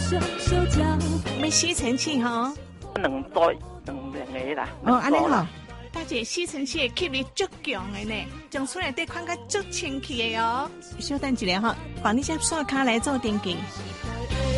要吸尘器哈， 两个啦。 哦，安尼好。大姐，吸尘器的吸力足强的呢，将厝内底看个足清气的哦。稍等一下哈，帮你只刷卡来做登记。